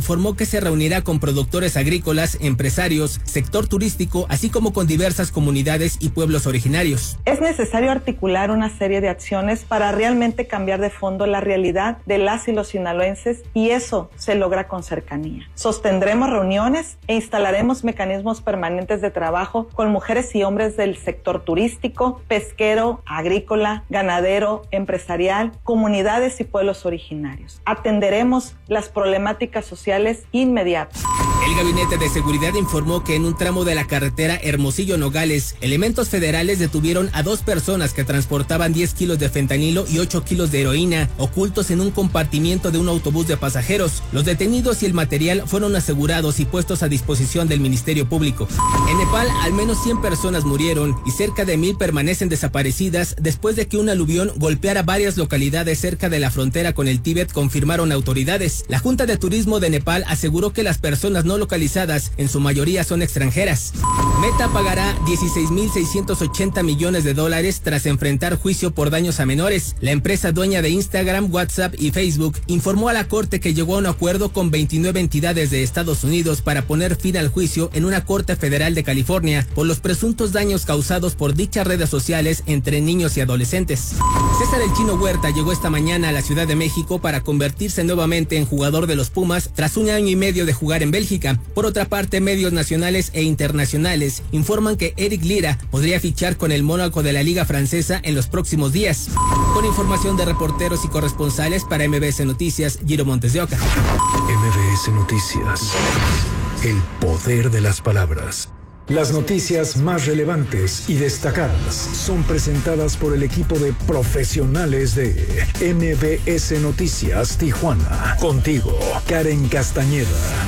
Informó que se reunirá con productores agrícolas, empresarios, sector turístico, así como con diversas comunidades y pueblos originarios. Es necesario articular una serie de acciones para realmente cambiar de fondo la realidad de las y los sinaloenses, y eso se logra con cercanía. Sostendremos reuniones e instalaremos mecanismos permanentes de trabajo con mujeres y hombres del sector turístico, pesquero, agrícola, ganadero, empresarial, comunidades y pueblos originarios. Atenderemos las problemáticas sociales inmediatas. El Gabinete de Seguridad informó que en un tramo de la carretera Hermosillo-Nogales, elementos federales detuvieron a 2 personas que transportaban 10 kilos de fentanilo y 8 kilos de heroína ocultos en un compartimiento de un autobús de pasajeros. Los detenidos y el material fueron asegurados y puestos a disposición del Ministerio Público. En Nepal, al menos 100 personas murieron y cerca de 1000 permanecen desaparecidas después de que un aluvión golpeara varias localidades cerca de la frontera con el Tíbet, confirmaron autoridades. La Junta de Turismo de Nepal aseguró que las personas no localizadas en su mayoría son extranjeras. Meta pagará $16,680 millones tras enfrentar juicio por daños a menores. La empresa dueña de Instagram, WhatsApp y Facebook informó a la corte que llegó a un acuerdo con 29 entidades de Estados Unidos para poner fin al juicio en una corte federal de California por los presuntos daños causados por dichas redes sociales entre niños y adolescentes. César El Chino Huerta llegó esta mañana a la Ciudad de México para convertirse nuevamente en jugador de los Pumas tras un año y medio de jugar en Bélgica. Por otra parte, medios nacionales e internacionales informan que Eric Lira podría fichar con el Mónaco de la Liga Francesa en los próximos días. Con información de reporteros y corresponsales para MBS Noticias, Giro Montes de Oca. MBS Noticias. El poder de las palabras. Las noticias más relevantes y destacadas son presentadas por el equipo de profesionales de MBS Noticias Tijuana. Contigo, Karen Castañeda.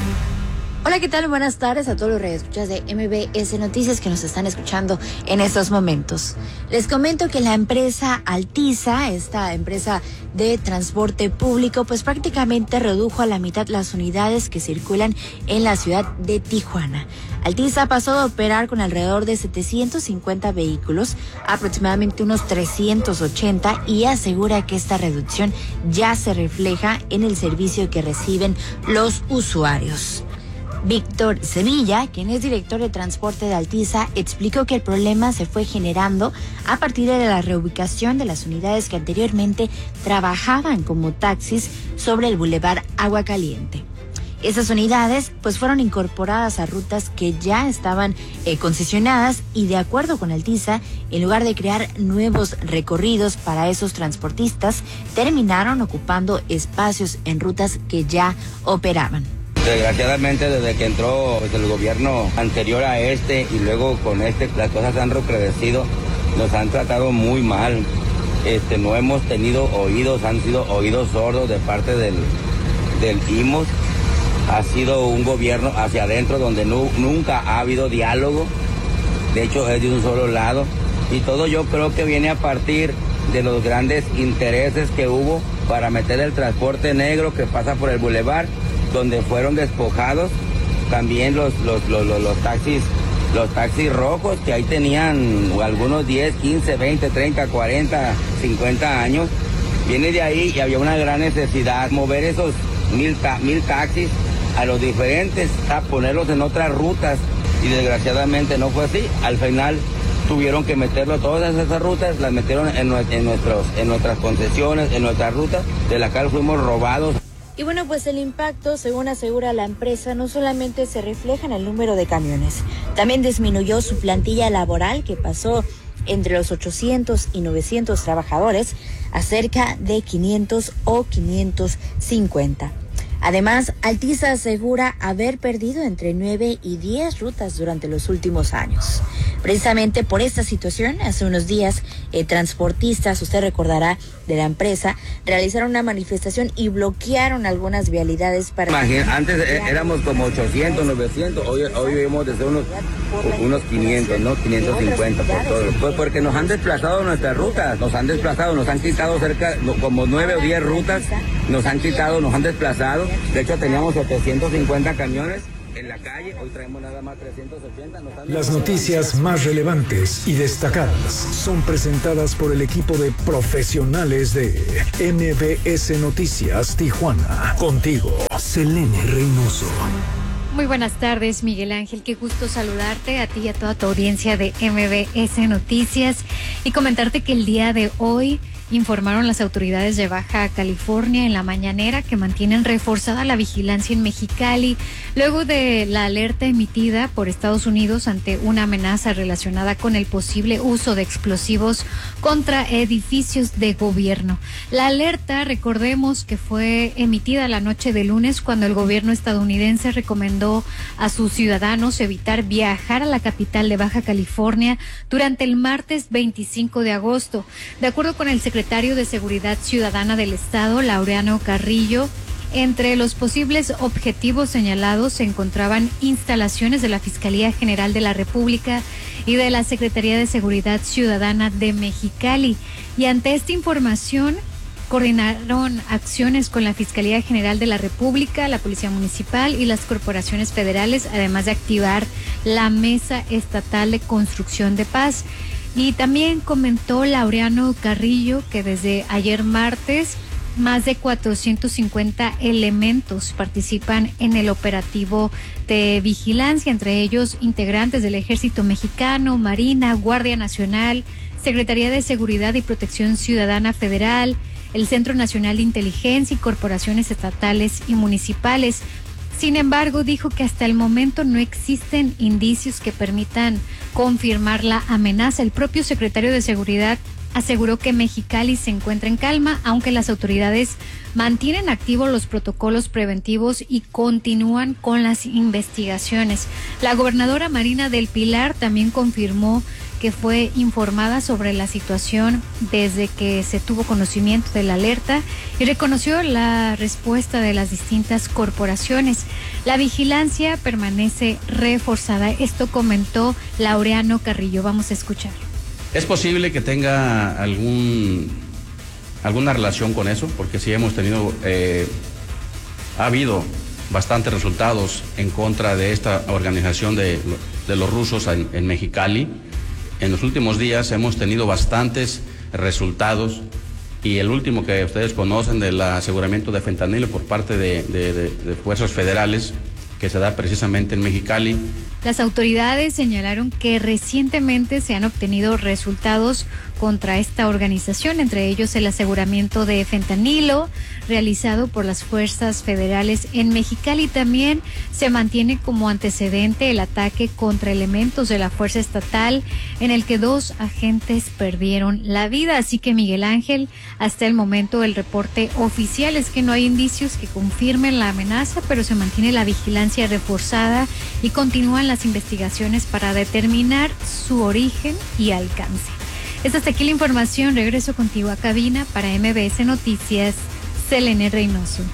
Hola, ¿qué tal? Buenas tardes a todos los radioescuchas de MBS Noticias que nos están escuchando en estos momentos. Les comento que la empresa Altiza, esta empresa de transporte público, pues prácticamente redujo a la mitad las unidades que circulan en la ciudad de Tijuana. Altiza pasó de operar con alrededor de 750 vehículos, aproximadamente unos 380, y asegura que esta reducción ya se refleja en el servicio que reciben los usuarios. Víctor Sevilla, quien es director de transporte de Altiza, explicó que el problema se fue generando a partir de la reubicación de las unidades que anteriormente trabajaban como taxis sobre el Boulevard Agua Caliente. Esas unidades pues fueron incorporadas a rutas que ya estaban concesionadas, y de acuerdo con Altiza, en lugar de crear nuevos recorridos para esos transportistas, terminaron ocupando espacios en rutas que ya operaban. Desgraciadamente, desde que entró el gobierno anterior a este y luego con este, las cosas han recrudecido, nos han tratado muy mal. No hemos tenido oídos, han sido oídos sordos de parte del IMOS. Ha sido un gobierno hacia adentro donde nunca ha habido diálogo. De hecho, es de un solo lado. Y todo yo creo que viene a partir de los grandes intereses que hubo para meter el transporte negro que pasa por el bulevar, donde fueron despojados también los taxis rojos, que ahí tenían algunos 10, 15, 20, 30, 40, 50 años. Viene de ahí y había una gran necesidad mover esos 1000 taxis a los diferentes, a ponerlos en otras rutas, y desgraciadamente no fue así. Al final tuvieron que meterlo todas esas rutas, las metieron en nuestras concesiones, en nuestras rutas, de la cual fuimos robados. Y bueno, pues el impacto, según asegura la empresa, no solamente se refleja en el número de camiones, también disminuyó su plantilla laboral, que pasó entre los 800 y 900 trabajadores a cerca de 500 o 550. Además, Altiza asegura haber perdido entre 9 y 10 rutas durante los últimos años. Precisamente por esta situación, hace unos días, transportistas, usted recordará, de la empresa, realizaron una manifestación y bloquearon algunas vialidades para... Antes éramos como 800, 900, hoy vemos desde unos 500, ¿no? 550 por todo. Pues porque nos han desplazado nuestras rutas, nos han quitado cerca, como 9 o 10 rutas, nos han desplazado. De hecho, teníamos 750 camiones en la calle, hoy traemos nada más 380. Las noticias más relevantes y destacadas son presentadas por el equipo de profesionales de MBS Noticias Tijuana. Contigo, Selene Reynoso. Muy buenas tardes, Miguel Ángel. Qué gusto saludarte a ti y a toda tu audiencia de MBS Noticias y comentarte que el día de hoy informaron las autoridades de Baja California en la mañanera que mantienen reforzada la vigilancia en Mexicali luego de la alerta emitida por Estados Unidos ante una amenaza relacionada con el posible uso de explosivos contra edificios de gobierno. La alerta, recordemos que fue emitida la noche de lunes cuando el gobierno estadounidense recomendó a sus ciudadanos evitar viajar a la capital de Baja California durante el martes 25 de agosto. De acuerdo con el secretario de Seguridad Ciudadana del Estado, Laureano Carrillo, entre los posibles objetivos señalados se encontraban instalaciones de la Fiscalía General de la República y de la Secretaría de Seguridad Ciudadana de Mexicali. Y ante esta información, coordinaron acciones con la Fiscalía General de la República, la Policía Municipal y las corporaciones federales, además de activar la Mesa Estatal de Construcción de Paz. Y también comentó Laureano Carrillo que desde ayer martes más de 450 elementos participan en el operativo de vigilancia, entre ellos integrantes del Ejército Mexicano, Marina, Guardia Nacional, Secretaría de Seguridad y Protección Ciudadana Federal, el Centro Nacional de Inteligencia y corporaciones estatales y municipales. Sin embargo, dijo que hasta el momento no existen indicios que permitan confirmar la amenaza. El propio secretario de Seguridad aseguró que Mexicali se encuentra en calma, aunque las autoridades mantienen activos los protocolos preventivos y continúan con las investigaciones. La gobernadora Marina del Pilar también confirmó que fue informada sobre la situación desde que se tuvo conocimiento de la alerta y reconoció la respuesta de las distintas corporaciones. La vigilancia permanece reforzada. Esto comentó Laureano Carrillo. Vamos a escuchar. Es posible que tenga alguna relación con eso, porque sí hemos tenido, ha habido bastantes resultados en contra de esta organización de los rusos en Mexicali. En los últimos días hemos tenido bastantes resultados y el último que ustedes conocen del aseguramiento de fentanilo por parte de fuerzas federales que se da precisamente en Mexicali. Las autoridades señalaron que recientemente se han obtenido resultados contra esta organización, entre ellos el aseguramiento de fentanilo realizado por las fuerzas federales en Mexicali. También se mantiene como antecedente el ataque contra elementos de la fuerza estatal en el que 2 agentes perdieron la vida. Así que, Miguel Ángel, hasta el momento el reporte oficial es que no hay indicios que confirmen la amenaza, pero se mantiene la vigilancia reforzada y continúan las investigaciones para determinar su origen y alcance. Es hasta aquí la información. Regreso contigo a cabina para MBS Noticias, Selene Reynoso.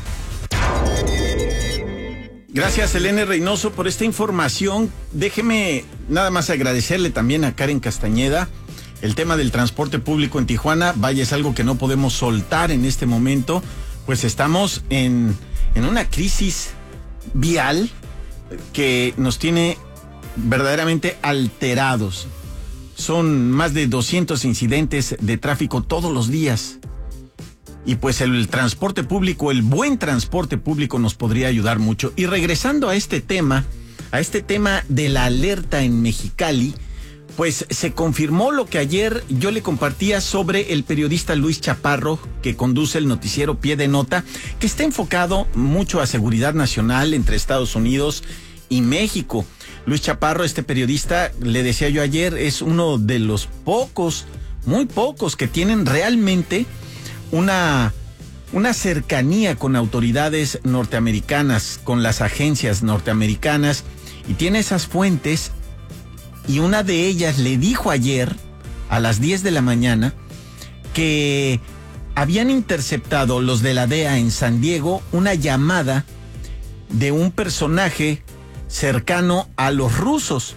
Gracias, Selene Reynoso, por esta información. Déjeme nada más agradecerle también a Karen Castañeda. El tema del transporte público en Tijuana, vaya, es algo que no podemos soltar en este momento, pues estamos en una crisis vial que nos tiene verdaderamente alterados. Son más de 200 incidentes de tráfico todos los días. Y pues el transporte público, el buen transporte público nos podría ayudar mucho. Y regresando a este tema de la alerta en Mexicali, pues se confirmó lo que ayer yo le compartía sobre el periodista Luis Chaparro, que conduce el noticiero Pie de Nota, que está enfocado mucho a seguridad nacional entre Estados Unidos y México. Luis Chaparro, este periodista, le decía yo ayer, es uno de los pocos, muy pocos, que tienen realmente una cercanía con autoridades norteamericanas, con las agencias norteamericanas, y tiene esas fuentes, y una de ellas le dijo ayer, a las 10 de la mañana, que habían interceptado los de la DEA en San Diego una llamada de un personaje cercano a los rusos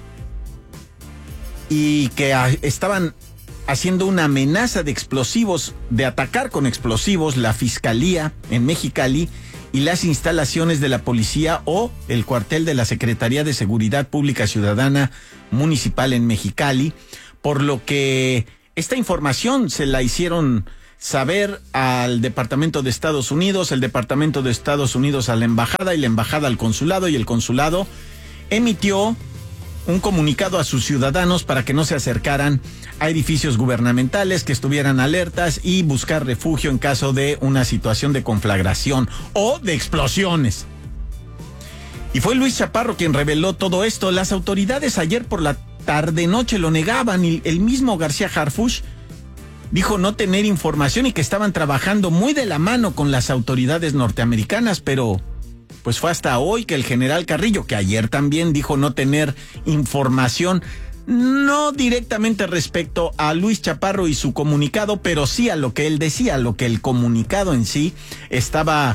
y que estaban haciendo una amenaza de explosivos, de atacar con explosivos la fiscalía en Mexicali, y las instalaciones de la policía o el cuartel de la Secretaría de Seguridad Pública Ciudadana Municipal en Mexicali, por lo que esta información se la hicieron saber al Departamento de Estados Unidos, el Departamento de Estados Unidos a la embajada y la embajada al consulado, y el consulado emitió un comunicado a sus ciudadanos para que no se acercaran a edificios gubernamentales, que estuvieran alertas y buscar refugio en caso de una situación de conflagración o de explosiones. Y fue Luis Chaparro quien reveló todo esto. Las autoridades ayer por la tarde-noche lo negaban y el mismo García Harfuch dijo no tener información y que estaban trabajando muy de la mano con las autoridades norteamericanas, pero pues fue hasta hoy que el general Carrillo, que ayer también dijo no tener información, no directamente respecto a Luis Chaparro y su comunicado, pero sí a lo que él decía, lo que el comunicado en sí estaba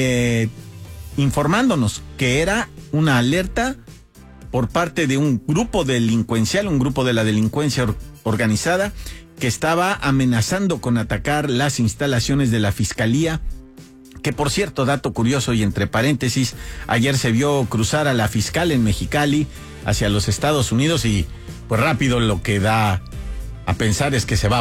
informándonos, que era una alerta por parte de un grupo delincuencial, un grupo de la delincuencia organizada, que estaba amenazando con atacar las instalaciones de la Fiscalía, que por cierto, dato curioso y entre paréntesis, ayer se vio cruzar a la fiscal en Mexicali hacia los Estados Unidos y pues rápido lo que da a pensar es que se va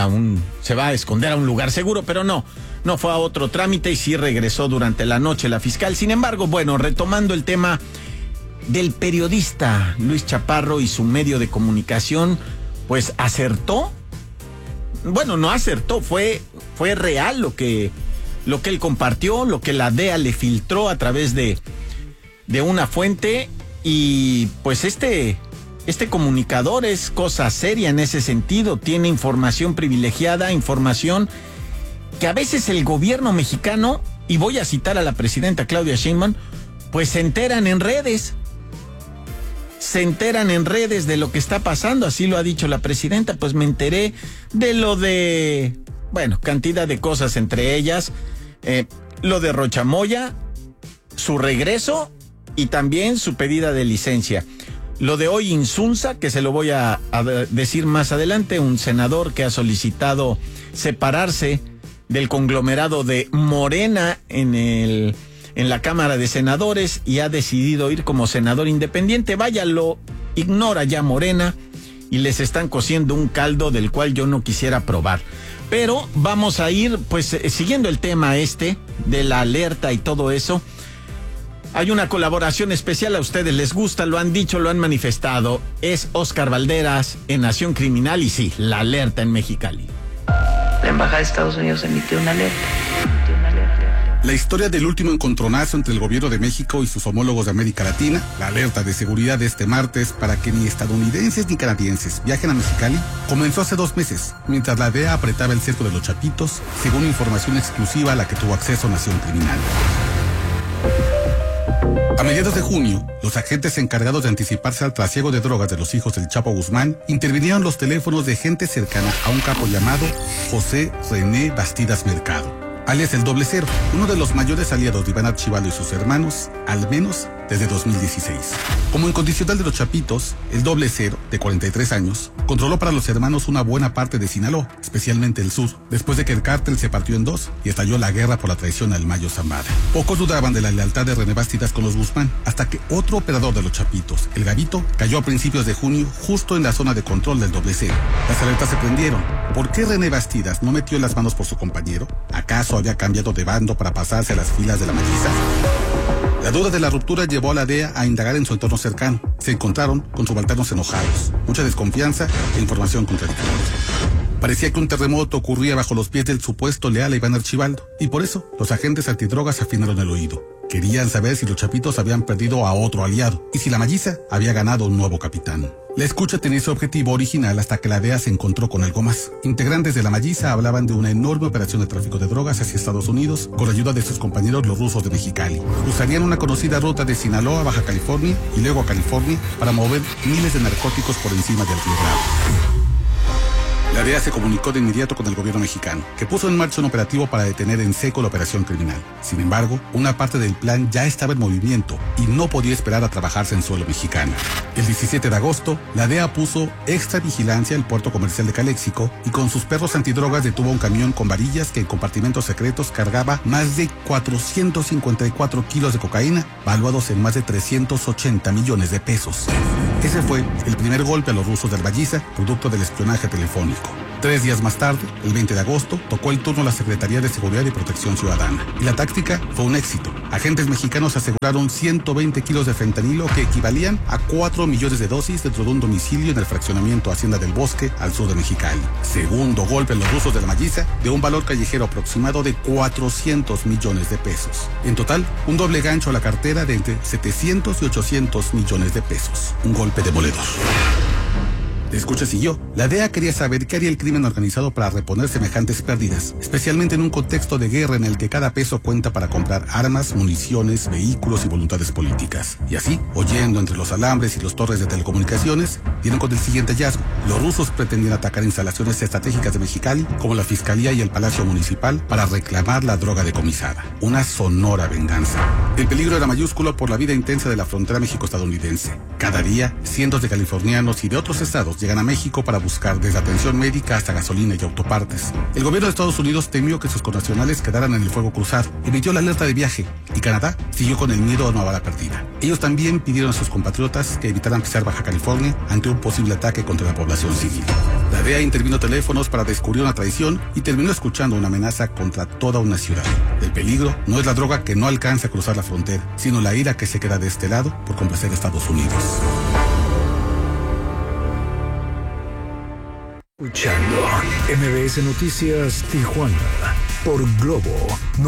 a esconder a un lugar seguro, pero no fue a otro trámite y sí regresó durante la noche la fiscal. Sin embargo, bueno, retomando el tema del periodista Luis Chaparro y su medio de comunicación, pues acertó. Bueno, no acertó, fue real lo que él compartió, lo que la DEA le filtró a través de una fuente, y pues este comunicador es cosa seria en ese sentido, tiene información privilegiada, información que a veces el gobierno mexicano, y voy a citar a la presidenta Claudia Sheinbaum, pues se enteran en redes de lo que está pasando, así lo ha dicho la presidenta, pues me enteré de cantidad de cosas, entre ellas lo de Rochamoya, su regreso y también su pedida de licencia. Lo de hoy Insunza, que se lo voy a decir más adelante, un senador que ha solicitado separarse del conglomerado de Morena en la Cámara de Senadores y ha decidido ir como senador independiente. Vaya, lo ignora ya Morena y les están cociendo un caldo del cual yo no quisiera probar. Pero vamos a ir, pues, siguiendo el tema de la alerta y todo eso. Hay una colaboración especial, a ustedes les gusta, lo han dicho, lo han manifestado. Es Oscar Valderas en Nación Criminal y sí, la alerta en Mexicali. La Embajada de Estados Unidos emitió una alerta. La historia del último encontronazo entre el gobierno de México y sus homólogos de América Latina, la alerta de seguridad de este martes para que ni estadounidenses ni canadienses viajen a Mexicali, comenzó hace 2 meses, mientras la DEA apretaba el cerco de los Chapitos, según información exclusiva a la que tuvo acceso Nación Criminal. A mediados de junio, los agentes encargados de anticiparse al trasiego de drogas de los hijos del Chapo Guzmán intervinieron los teléfonos de gente cercana a un capo llamado José René Bastidas Mercado, alias el Doble Cero, uno de los mayores aliados de Iván Archibaldo y sus hermanos, al menos desde 2016. Como incondicional de los Chapitos, el Doble Cero, de 43 años, controló para los hermanos una buena parte de Sinaloa, especialmente el sur, después de que el cártel se partió en 2 y estalló la guerra por la traición al Mayo Zambada. Pocos dudaban de la lealtad de René Bastidas con los Guzmán, hasta que otro operador de los Chapitos, el Gavito, cayó a principios de junio justo en la zona de control del Doble Cero. Las alertas se prendieron. ¿Por qué René Bastidas no metió las manos por su compañero? ¿Acaso había cambiado de bando para pasarse a las filas de la Malliza? La duda de la ruptura llevó a la DEA a indagar en su entorno cercano. Se encontraron con subalternos enojados, mucha desconfianza e información contradictoria. Parecía que un terremoto ocurría bajo los pies del supuesto leal a Iván Archibaldo, y por eso los agentes antidrogas afinaron el oído. Querían saber si los Chapitos habían perdido a otro aliado y si la Malliza había ganado un nuevo capitán. La escucha tenía ese objetivo original hasta que la DEA se encontró con algo más. Integrantes de la Malliza hablaban de una enorme operación de tráfico de drogas hacia Estados Unidos con la ayuda de sus compañeros los rusos de Mexicali. Usarían una conocida ruta de Sinaloa a Baja California y luego a California para mover miles de narcóticos por encima del Río Bravo. La DEA se comunicó de inmediato con el gobierno mexicano, que puso en marcha un operativo para detener en seco la operación criminal. Sin embargo, una parte del plan ya estaba en movimiento y no podía esperar a trabajarse en suelo mexicano. El 17 de agosto, la DEA puso extra vigilancia al puerto comercial de Caléxico y con sus perros antidrogas detuvo un camión con varillas que en compartimentos secretos cargaba más de 454 kilos de cocaína, valuados en más de 380 millones de pesos. Ese fue el primer golpe a los rusos del Valliza, producto del espionaje telefónico. 3 días más tarde, el 20 de agosto, tocó el turno a la Secretaría de Seguridad y Protección Ciudadana. Y la táctica fue un éxito. Agentes mexicanos aseguraron 120 kilos de fentanilo que equivalían a 4 millones de dosis dentro de un domicilio en el fraccionamiento Hacienda del Bosque, al sur de Mexicali. Segundo golpe a los rusos del Valliza, de un valor callejero aproximado de 400 millones de pesos. En total, un doble gancho a la cartera de entre 700 y 800 millones de pesos. Un golpe demoledor. Te escuchas y yo. La DEA quería saber qué haría el crimen organizado para reponer semejantes pérdidas, especialmente en un contexto de guerra en el que cada peso cuenta para comprar armas, municiones, vehículos y voluntades políticas. Y así, oyendo entre los alambres y los torres de telecomunicaciones, dieron con el siguiente hallazgo. Los rusos pretendían atacar instalaciones estratégicas de Mexicali, como la Fiscalía y el Palacio Municipal, para reclamar la droga decomisada. Una sonora venganza. El peligro era mayúsculo por la vida intensa de la frontera México-estadounidense. Cada día, cientos de californianos y de otros estados llegan a México para buscar desde atención médica hasta gasolina y autopartes. El gobierno de Estados Unidos temió que sus connacionales quedaran en el fuego cruzado, emitió la alerta de viaje, y Canadá siguió con el miedo a una bala perdida. Ellos también pidieron a sus compatriotas que evitaran pisar Baja California ante un posible ataque contra la población civil. La DEA intervino teléfonos para descubrir una traición y terminó escuchando una amenaza contra toda una ciudad. El peligro no es la droga que no alcanza a cruzar la frontera, sino la ira que se queda de este lado por complacer a Estados Unidos. Escuchando MBS Noticias Tijuana por Globo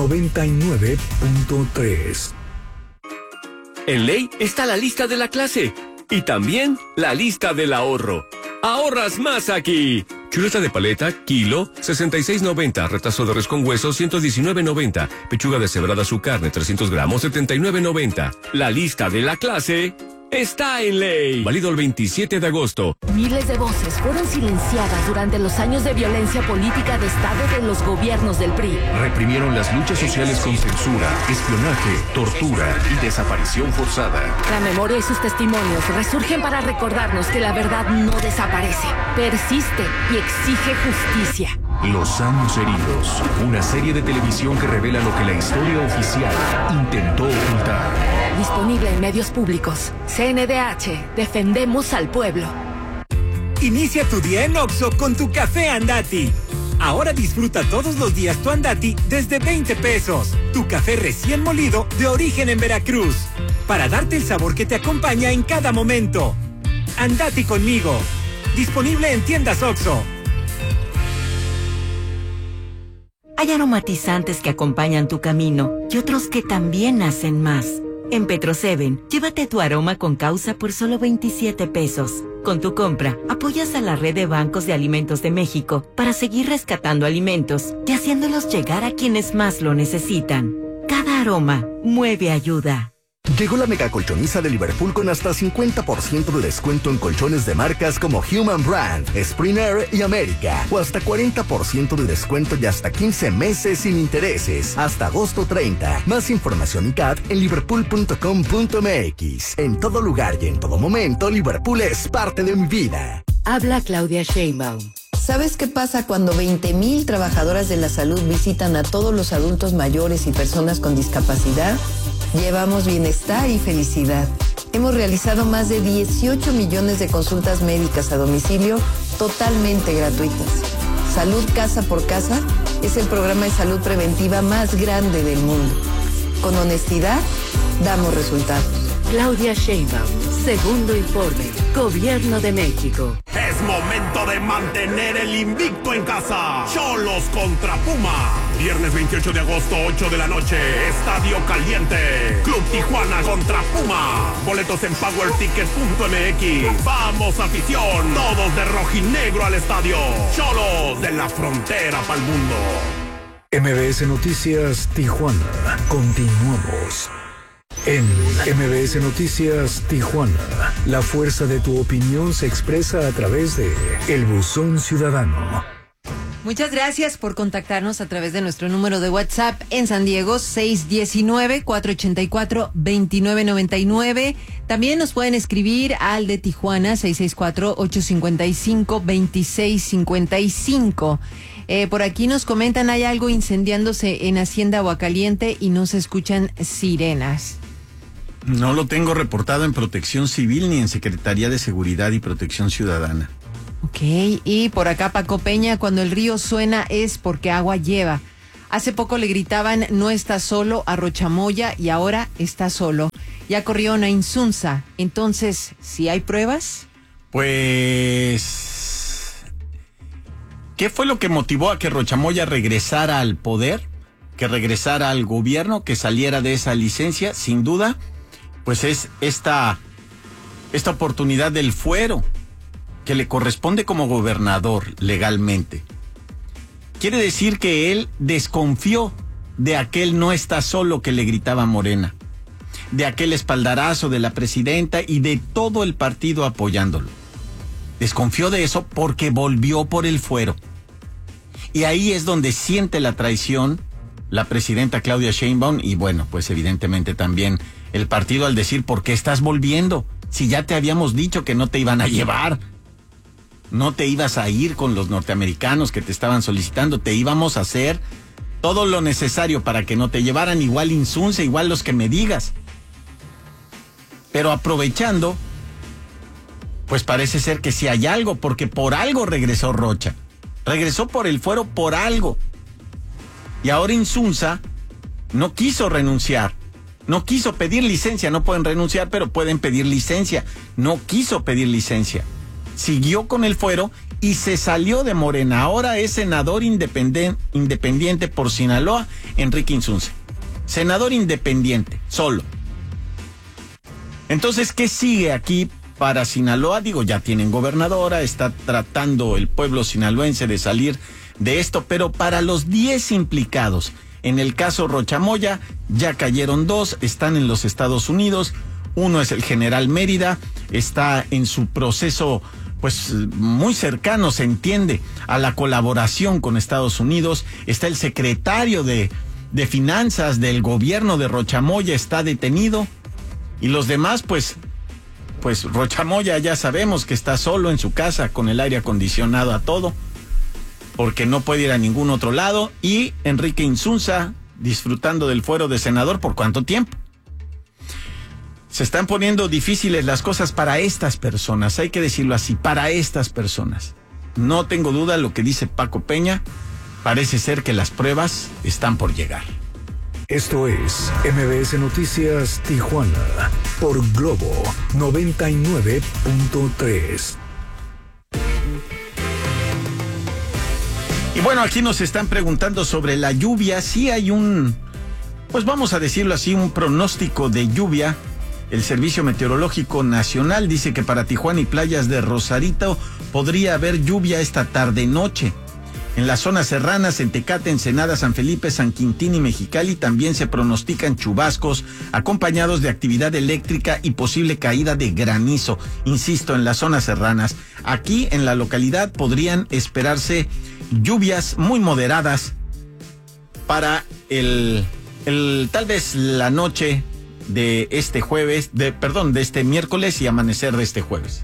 99.3. En Ley está la lista de la clase y también la lista del ahorro. ¡Ahorras más aquí! Chuleta de paleta, kilo, 66.90. Retazo de res con hueso, 119.90. Pechuga deshebrada su carne, 300 gramos, 79.90. La lista de la clase está en Ley. Válido el 27 de agosto. Miles de voces fueron silenciadas durante los años de violencia política de Estado de los gobiernos del PRI. Reprimieron las luchas sociales con censura, espionaje, tortura y desaparición forzada. La memoria y sus testimonios resurgen para recordarnos que la verdad no desaparece, persiste y exige justicia. Los años heridos, una serie de televisión que revela lo que la historia oficial intentó ocultar. Disponible en medios públicos. CNDH, defendemos al pueblo. Inicia tu día en Oxxo con tu café Andati. Ahora disfruta todos los días tu Andati desde 20 pesos. Tu café recién molido de origen en Veracruz. Para darte el sabor que te acompaña en cada momento. Andati conmigo. Disponible en tiendas Oxxo. Hay aromatizantes que acompañan tu camino y otros que también hacen más. En Petro 7, llévate tu aroma con causa por solo 27 pesos. Con tu compra, apoyas a la red de bancos de alimentos de México para seguir rescatando alimentos y haciéndolos llegar a quienes más lo necesitan. Cada aroma mueve ayuda. Llegó la mega colchoniza de Liverpool con hasta 50% de descuento en colchones de marcas como Human Brand, Springer y América. O hasta 40% de descuento y hasta 15 meses sin intereses. Hasta agosto 30. Más información y CAT en liverpool.com.mx. En todo lugar y en todo momento, Liverpool es parte de mi vida. Habla Claudia Sheinbaum. ¿Sabes qué pasa cuando 20,000 trabajadoras de la salud visitan a todos los adultos mayores y personas con discapacidad? Llevamos bienestar y felicidad. Hemos realizado más de 18 millones de consultas médicas a domicilio totalmente gratuitas. Salud Casa por Casa es el programa de salud preventiva más grande del mundo. Con honestidad, damos resultados. Claudia Sheinbaum, segundo informe, Gobierno de México. Es momento de mantener el invicto en casa. Xolos contra Puma. Viernes 28 de agosto, 8 de la noche. Estadio Caliente. Club Tijuana contra Puma. Boletos en powerticket.mx. Vamos, afición. Todos de rojinegro al estadio. Xolos de la frontera pa'l mundo. MBS Noticias Tijuana. Continuamos. En MBS Noticias Tijuana, la fuerza de tu opinión se expresa a través de El Buzón Ciudadano. Muchas gracias por contactarnos a través de nuestro número de WhatsApp en San Diego, 619-484-2999. También nos pueden escribir al de Tijuana, 664-855-2655. Por aquí nos comentan, hay algo incendiándose en Hacienda Aguacaliente y no se escuchan sirenas. No lo tengo reportado en Protección Civil ni en Secretaría de Seguridad y Protección Ciudadana. Ok, y por acá Paco Peña, cuando el río suena es porque agua lleva. Hace poco le gritaban no está solo a Rochamoya y ahora está solo. Ya corrió a Insunza, entonces, ¿sí hay pruebas? Pues, ¿qué fue lo que motivó a que Rochamoya regresara al poder? Que regresara al gobierno, que saliera de esa licencia, sin duda, pues es esta oportunidad del fuero que le corresponde como gobernador legalmente. Quiere decir que él desconfió de aquel no está solo que le gritaba Morena, de aquel espaldarazo de la presidenta y de todo el partido apoyándolo. Desconfió de eso porque volvió por el fuero. Y ahí es donde siente la traición la presidenta Claudia Sheinbaum y bueno, pues evidentemente también el partido al decir, ¿por qué estás volviendo? Si ya te habíamos dicho que no te iban a llevar. No te ibas a ir con los norteamericanos que te estaban solicitando, te íbamos a hacer todo lo necesario para que no te llevaran, igual Insunza, igual los que me digas. Pero aprovechando, pues parece ser que sí hay algo, porque por algo regresó Rocha. Regresó por el fuero por algo. Y ahora Insunza no quiso renunciar, no quiso pedir licencia, no pueden renunciar, pero pueden pedir licencia. No quiso pedir licencia. Siguió con el fuero y se salió de Morena. Ahora es senador independiente por Sinaloa, Enrique Insunza. Senador independiente, solo. Entonces, ¿qué sigue aquí para Sinaloa? Digo, ya tienen gobernadora, está tratando el pueblo sinaloense de salir de esto, pero para los 10 implicados en el caso Rochamoya, ya cayeron 2, están en los Estados Unidos. Uno es el general Mérida, está en su proceso pues muy cercano, se entiende, a la colaboración con Estados Unidos. Está el secretario de Finanzas del gobierno de Rochamoya, está detenido. Y los demás, pues Rochamoya ya sabemos que está solo en su casa con el aire acondicionado a todo, porque no puede ir a ningún otro lado. Y Enrique Insunza disfrutando del fuero de senador, ¿por cuánto tiempo? Se están poniendo difíciles las cosas para estas personas, hay que decirlo así, para estas personas. No tengo duda lo que dice Paco Peña, parece ser que las pruebas están por llegar. Esto es MBS Noticias Tijuana, por Globo 99.3. Y bueno, aquí nos están preguntando sobre la lluvia, si hay pues vamos a decirlo así, un pronóstico de lluvia. El Servicio Meteorológico Nacional dice que para Tijuana y playas de Rosarito podría haber lluvia esta tarde-noche. En las zonas serranas, en Tecate, Ensenada, San Felipe, San Quintín y Mexicali también se pronostican chubascos acompañados de actividad eléctrica y posible caída de granizo. Insisto, en las zonas serranas. Aquí en la localidad podrían esperarse lluvias muy moderadas para tal vez la noche de este de este miércoles y amanecer de este jueves.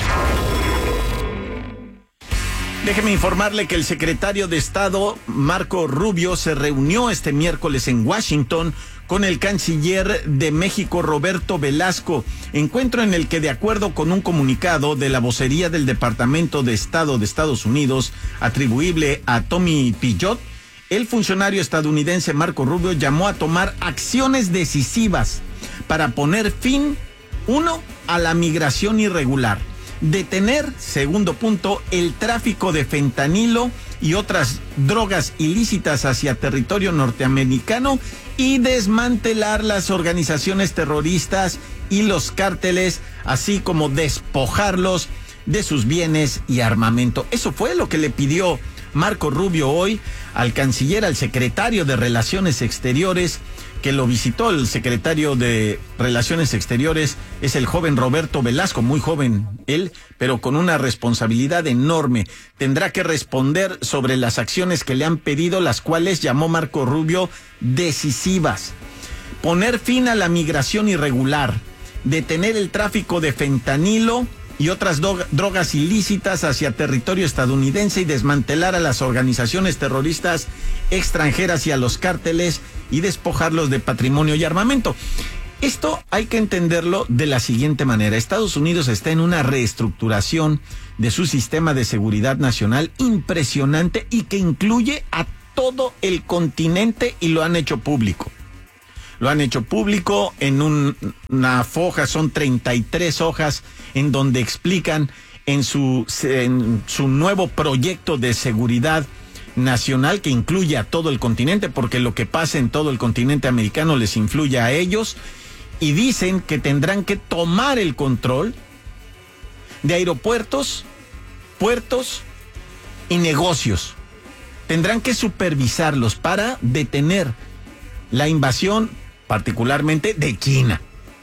Déjeme informarle que el secretario de Estado, Marco Rubio, se reunió este miércoles en Washington con el canciller de México, Roberto Velasco, encuentro en el que, de acuerdo con un comunicado de la vocería del Departamento de Estado de Estados Unidos, atribuible a Tommy Pillot, el funcionario estadounidense Marco Rubio llamó a tomar acciones decisivas para poner fin, 1, a la migración irregular, detener, segundo punto, el tráfico de fentanilo y otras drogas ilícitas hacia territorio norteamericano y desmantelar las organizaciones terroristas y los cárteles, así como despojarlos de sus bienes y armamento. Eso fue lo que le pidió Marco Rubio hoy al canciller, al secretario de Relaciones Exteriores, que lo visitó el secretario de Relaciones Exteriores es el joven Roberto Velasco, muy joven él, pero con una responsabilidad enorme. Tendrá que responder sobre las acciones que le han pedido, las cuales llamó Marco Rubio decisivas. Poner fin a la migración irregular, detener el tráfico de fentanilo y otras drogas ilícitas hacia territorio estadounidense y desmantelar a las organizaciones terroristas extranjeras y a los cárteles y despojarlos de patrimonio y armamento. Esto hay que entenderlo de la siguiente manera. Estados Unidos está en una reestructuración de su sistema de seguridad nacional impresionante y que incluye a todo el continente y lo han hecho público. Lo han hecho público en una foja, son 33 hojas en donde explican en su nuevo proyecto de seguridad nacional que incluye a todo el continente, porque lo que pasa en todo el continente americano les influye a ellos, y dicen que tendrán que tomar el control de aeropuertos, puertos y negocios. Tendrán que supervisarlos para detener la invasión, particularmente de China.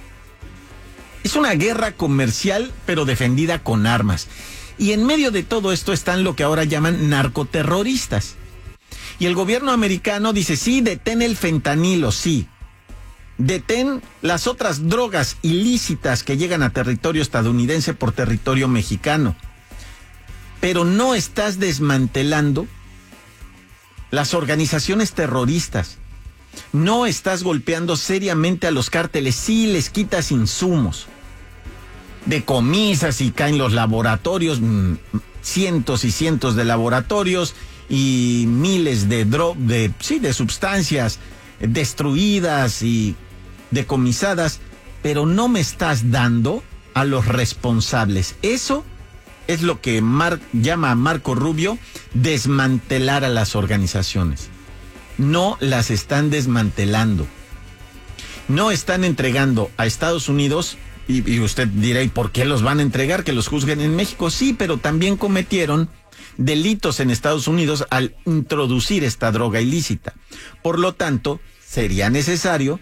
Es una guerra comercial, pero defendida con armas. Y en medio de todo esto están lo que ahora llaman narcoterroristas. Y el gobierno americano dice, sí, detén el fentanilo, sí. Detén las otras drogas ilícitas que llegan a territorio estadounidense por territorio mexicano. Pero no estás desmantelando las organizaciones terroristas. No estás golpeando seriamente a los cárteles, sí les quitas insumos, decomisas y caen los laboratorios, cientos y cientos de laboratorios y miles de sustancias destruidas y decomisadas, pero no me estás dando a los responsables. Eso es lo que llama Marco Rubio desmantelar a las organizaciones. No las están desmantelando. No están entregando a Estados Unidos, y usted dirá, ¿y por qué los van a entregar? Que los juzguen en México. Sí, pero también cometieron delitos en Estados Unidos al introducir esta droga ilícita. Por lo tanto, sería necesario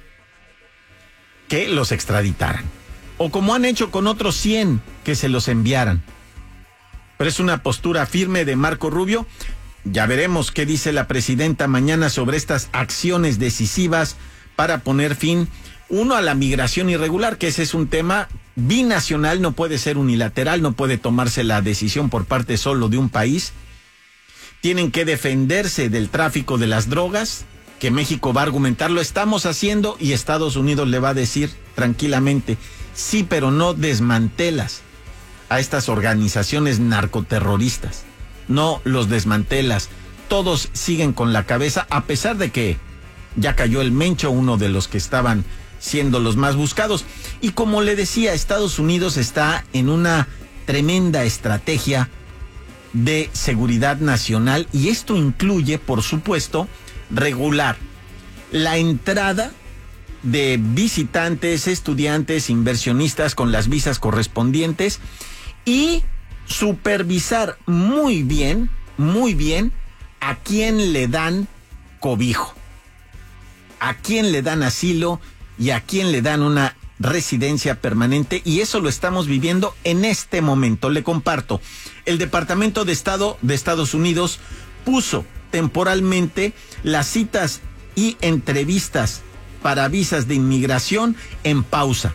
que los extraditaran. O como han hecho con otros 100, que se los enviaran. Pero es una postura firme de Marco Rubio. Ya veremos qué dice la presidenta mañana sobre estas acciones decisivas para poner fin, uno, a la migración irregular, que ese es un tema binacional, no puede ser unilateral, no puede tomarse la decisión por parte solo de un país. Tienen que defenderse del tráfico de las drogas, que México va a argumentar, lo estamos haciendo, y Estados Unidos le va a decir tranquilamente, sí, pero no desmantelas a estas organizaciones narcoterroristas. No los desmantelas. Todos siguen con la cabeza, a pesar de que ya cayó el Mencho, uno de los que estaban siendo los más buscados. Y como le decía, Estados Unidos está en una tremenda estrategia de seguridad nacional, y esto incluye, por supuesto, regular la entrada de visitantes, estudiantes, inversionistas con las visas correspondientes y supervisar muy bien a quién le dan cobijo, a quién le dan asilo y a quién le dan una residencia permanente, y eso lo estamos viviendo en este momento. Le comparto, el Departamento de Estado de Estados Unidos puso temporalmente las citas y entrevistas para visas de inmigración en pausa.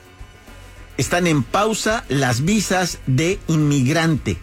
Están en pausa las visas de inmigrante.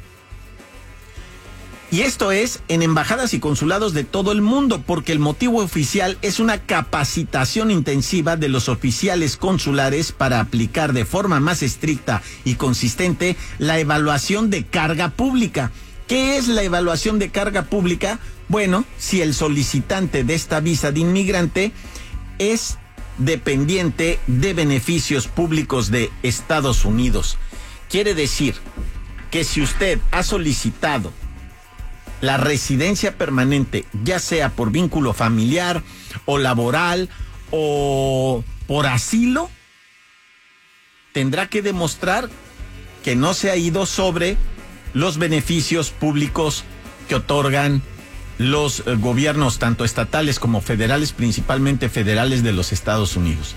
Y esto es en embajadas y consulados de todo el mundo, porque el motivo oficial es una capacitación intensiva de los oficiales consulares para aplicar de forma más estricta y consistente la evaluación de carga pública. ¿Qué es la evaluación de carga pública? Bueno, si el solicitante de esta visa de inmigrante es dependiente de beneficios públicos de Estados Unidos. Quiere decir que si usted ha solicitado la residencia permanente, ya sea por vínculo familiar o laboral o por asilo, tendrá que demostrar que no se ha ido sobre los beneficios públicos que otorgan los gobiernos, tanto estatales como federales, principalmente federales de los Estados Unidos.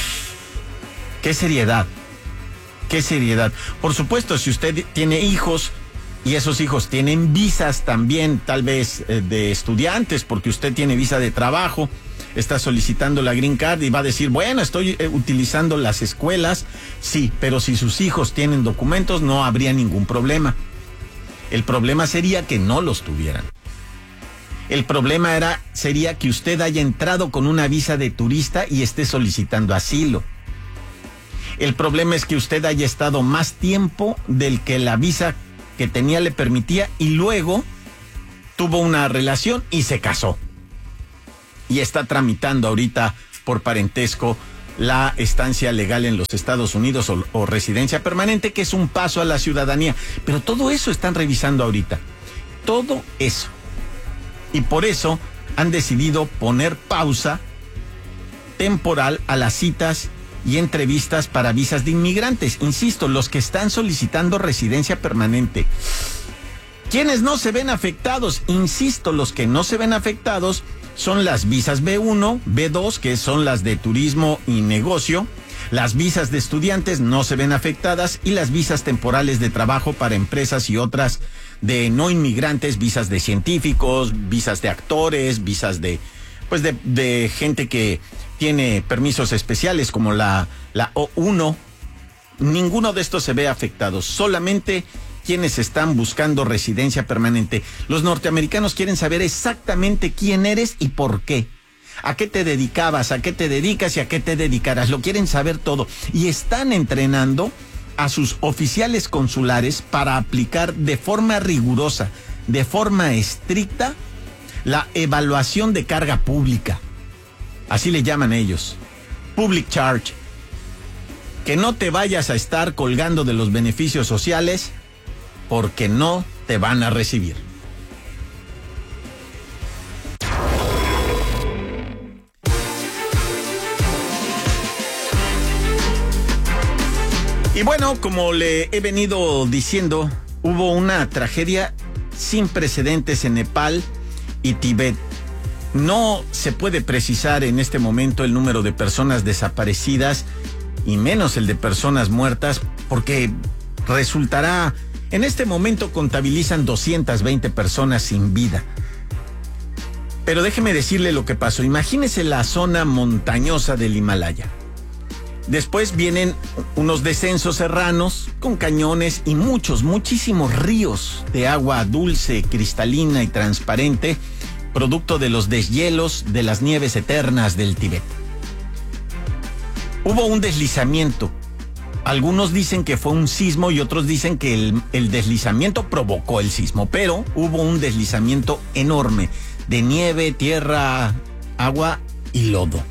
¡Qué seriedad! ¡Qué seriedad! Por supuesto, si usted tiene hijos y esos hijos tienen visas también, tal vez de estudiantes, porque usted tiene visa de trabajo, está solicitando la Green Card y va a decir, bueno, estoy utilizando las escuelas, sí, pero si sus hijos tienen documentos no habría ningún problema. El problema sería que no los tuvieran. El problema sería que usted haya entrado con una visa de turista y esté solicitando asilo. El problema es que usted haya estado más tiempo del que la visa que tenía le permitía y luego tuvo una relación y se casó. Y está tramitando ahorita por parentesco la estancia legal en los Estados Unidos o residencia permanente, que es un paso a la ciudadanía. Pero todo eso están revisando ahorita. Todo eso. Y por eso han decidido poner pausa temporal a las citas y entrevistas para visas de inmigrantes. Insisto, los que están solicitando residencia permanente. ¿Quiénes no se ven afectados? Insisto, los que no se ven afectados son las visas B1, B2, que son las de turismo y negocio. Las visas de estudiantes no se ven afectadas y las visas temporales de trabajo para empresas y otras de no inmigrantes, visas de científicos, visas de actores, visas de gente que tiene permisos especiales como la O1. Ninguno de estos se ve afectado, solamente quienes están buscando residencia permanente. Los norteamericanos quieren saber exactamente quién eres y por qué. ¿A qué te dedicabas? ¿A qué te dedicas y a qué te dedicarás? Lo quieren saber todo. Y están entrenando a sus oficiales consulares para aplicar de forma rigurosa, de forma estricta, la evaluación de carga pública. Así le llaman ellos. Public charge. Que no te vayas a estar colgando de los beneficios sociales porque no te van a recibir. Y bueno, como le he venido diciendo, hubo una tragedia sin precedentes en Nepal y Tibet. No se puede precisar en este momento el número de personas desaparecidas y menos el de personas muertas, porque resultará, en este momento contabilizan 220 personas sin vida. Pero déjeme decirle lo que pasó. Imagínese la zona montañosa del Himalaya. Después vienen unos descensos serranos con cañones y muchísimos ríos de agua dulce, cristalina y transparente, producto de los deshielos de las nieves eternas del Tíbet. Hubo un deslizamiento. Algunos dicen que fue un sismo y otros dicen que el deslizamiento provocó el sismo, pero hubo un deslizamiento enorme de nieve, tierra, agua y lodo.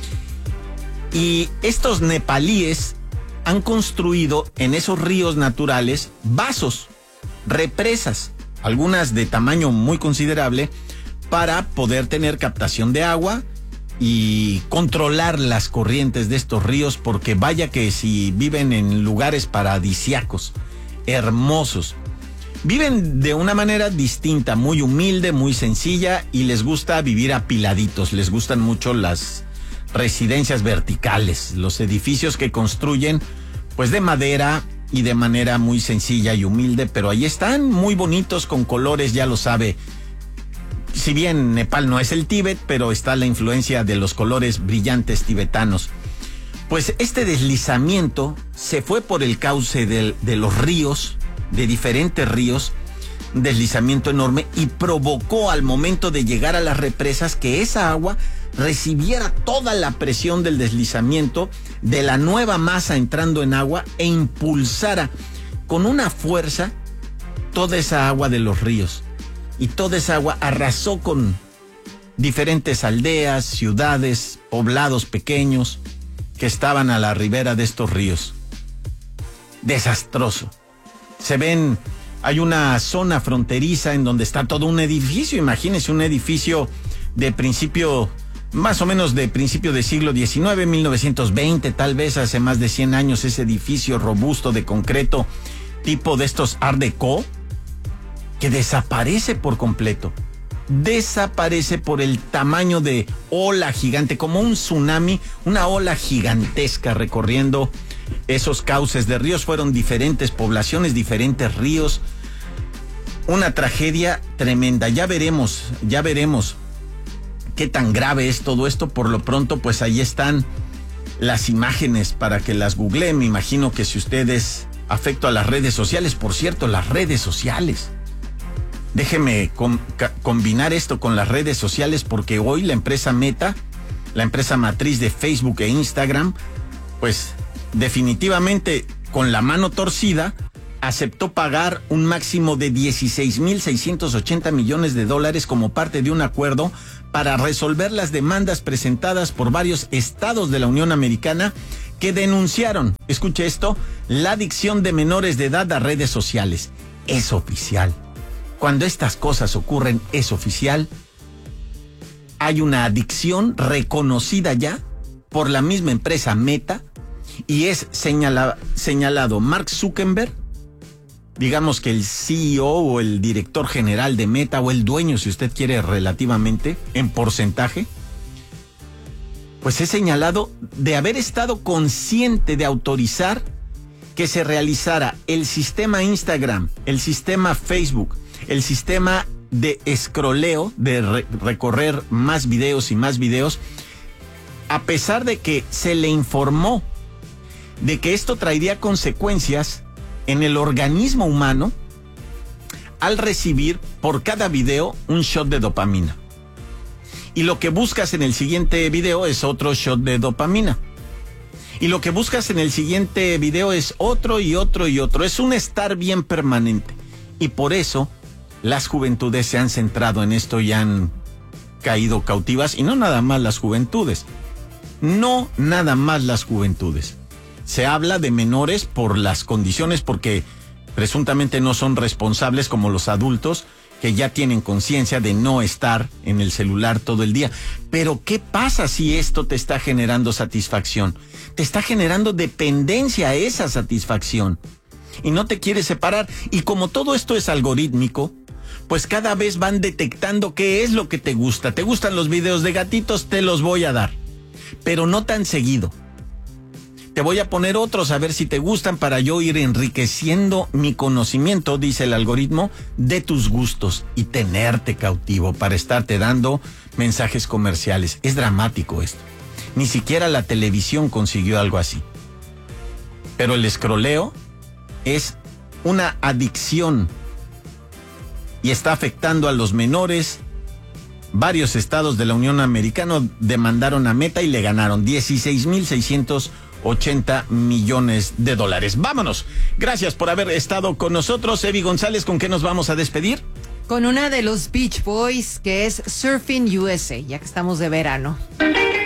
Y estos nepalíes han construido en esos ríos naturales vasos, represas, algunas de tamaño muy considerable, para poder tener captación de agua y controlar las corrientes de estos ríos, porque vaya que si viven en lugares paradisíacos, hermosos. Viven de una manera distinta, muy humilde, muy sencilla, y les gusta vivir apiladitos, les gustan mucho las residencias verticales, los edificios que construyen pues de madera y de manera muy sencilla y humilde, pero ahí están muy bonitos con colores, ya lo sabe. Si bien Nepal no es el Tíbet, pero está la influencia de los colores brillantes tibetanos. Pues este deslizamiento se fue por el cauce de los ríos, de diferentes ríos, un deslizamiento enorme, y provocó al momento de llegar a las represas que esa agua recibiera toda la presión del deslizamiento, de la nueva masa entrando en agua, e impulsara con una fuerza toda esa agua de los ríos. Y toda esa agua arrasó con diferentes aldeas, ciudades, poblados pequeños que estaban a la ribera de estos ríos. Desastroso. Se ven, hay una zona fronteriza en donde está todo un edificio. Imagínense un edificio de principio, más o menos de principio del siglo XIX, 1920, tal vez hace más de 100 años, ese edificio robusto de concreto, tipo de estos Art Deco, que desaparece por completo. desaparece por el tamaño de ola gigante, como un tsunami, una ola gigantesca recorriendo esos cauces de ríos. Fueron diferentes poblaciones, diferentes ríos. Una tragedia tremenda. Ya veremos qué tan grave es todo esto. Por lo pronto, pues ahí están las imágenes para que las googleen. Me imagino que si ustedes afecto a las redes sociales, por cierto, las redes sociales. Déjeme combinar esto con las redes sociales, porque hoy la empresa Meta, la empresa matriz de Facebook e Instagram, pues definitivamente con la mano torcida, aceptó pagar un máximo de $16,680 millones como parte de un acuerdo para resolver las demandas presentadas por varios estados de la Unión Americana que denunciaron, escuche esto, la adicción de menores de edad a redes sociales. Es oficial. Cuando estas cosas ocurren, es oficial. Hay una adicción reconocida ya por la misma empresa Meta, y es señalado Mark Zuckerberg, digamos que el CEO o el director general de Meta, o el dueño, si usted quiere, relativamente, en porcentaje, pues es señalado de haber estado consciente de autorizar que se realizara el sistema Instagram, el sistema Facebook, el sistema de escroleo, de recorrer más videos y más videos, a pesar de que se le informó de que esto traería consecuencias en el organismo humano al recibir por cada video un shot de dopamina. Y lo que buscas en el siguiente video es otro shot de dopamina. Y lo que buscas en el siguiente video es otro y otro y otro. Es un estar bien permanente. Y por eso las juventudes se han centrado en esto y han caído cautivas. Y no nada más las juventudes. No nada más las juventudes. Se habla de menores por las condiciones, porque presuntamente no son responsables como los adultos, que ya tienen conciencia de no estar en el celular todo el día. Pero ¿qué pasa si esto te está generando satisfacción? Te está generando dependencia a esa satisfacción y no te quieres separar. Y como todo esto es algorítmico, pues cada vez van detectando qué es lo que te gusta. ¿Te gustan los videos de gatitos? Te los voy a dar, pero no tan seguido. Te voy a poner otros a ver si te gustan, para yo ir enriqueciendo mi conocimiento, dice el algoritmo, de tus gustos y tenerte cautivo para estarte dando mensajes comerciales. Es dramático esto. Ni siquiera la televisión consiguió algo así. Pero el escroleo es una adicción y está afectando a los menores. Varios estados de la Unión Americana demandaron a Meta y le ganaron $16,680 millones. Vámonos. Gracias por haber estado con nosotros. Evi González, ¿con qué nos vamos a despedir? Con una de los Beach Boys, que es Surfing USA, ya que estamos de verano.